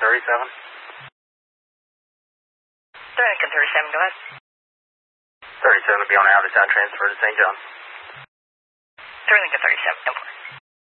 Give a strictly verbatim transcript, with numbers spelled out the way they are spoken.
thirty-seven. They're Lincoln thirty-seven, go ahead. thirty-seven will be on an out-of-town transfer to Saint John. They're Lincoln thirty-seven, ten four.